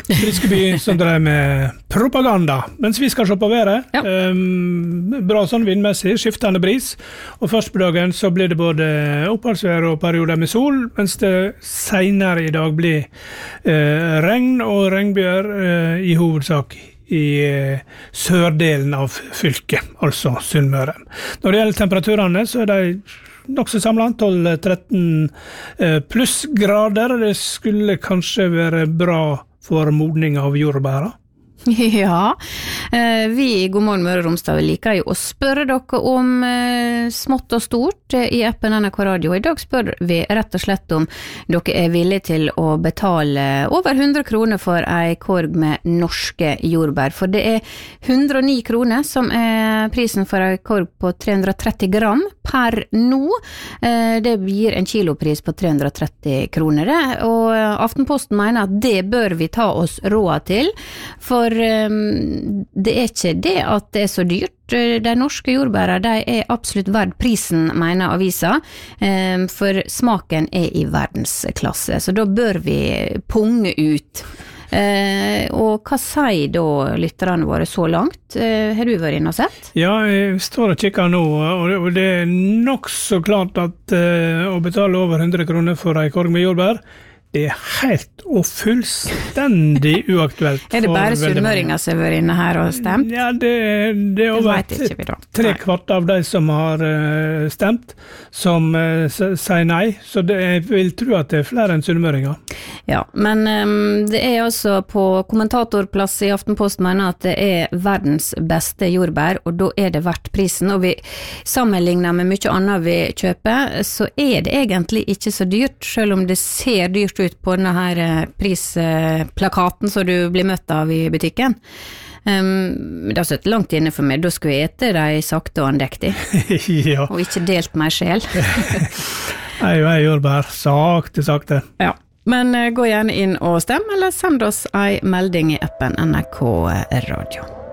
Briskeby som drev med propaganda, mens vi skal se på været. Ja. Bra sånn vindmessig, skiftende bris, og først på dagen så blir det både oppholdsvær og perioder med sol, mens det senere i dag blir regn og regnbyger i hovedsak i sørdelen av fylket, altså Sunnmøre. Når det gjelder temperaturene, så er de nok så samlet, 12-13 pluss grader. Det skulle kanskje være bra for modning av jordbæra. Ja, vi i God morgen Møre og Romsdal liker jo å spørre dere om smått og stort i appen NRK Radio. I dag spør vi rett og slett om dere er villige til å betale over 100 kroner for ei korg med norske jordbær. For det er 109 kroner som er prisen for ei korg på 330 gram per nå. Det gir en kilopris på 330 kroner. Og Aftenposten mener at det bør vi ta oss råd til, for det er ikke det at det er så dyrt. De norske jordbæra, de er absolutt verdt prisen, mener avisa, for smaken er i verdensklasse, så da bør vi punge ut. Og hva sier da lytterne våre så langt? Har du vært inne og sett? Ja, jeg står og kikker nå, og det er nok så klart at å betale over 100 kroner for ei korg med jordbær, det er helt og fullstendig uaktuelt. Er det bare sunnmøringer som har vært inne her og stemt? Ja, det er over 3/4 av de som har stemt, som sier nei, så jeg vil tro at det er flere enn sunnmøringer. Ja, men det er altså på kommentatorplass i Aftenposten mener at det er verdens beste jordbær, og da er det verdt prisen, og vi sammenligner med mye annet vi kjøper, så er det egentlig ikke så dyrt, selv om det ser dyrt ut på denne her prisplakaten som du blir møtt av i butikken. Det har sett langt inne for meg, da skulle jeg ete de sakte og andektig, Ja. og ikke delt meg sjel. Jeg jordbær, sakte. Ja. Men gå gjerne inn og stem, eller send oss en melding i appen NRK Radio.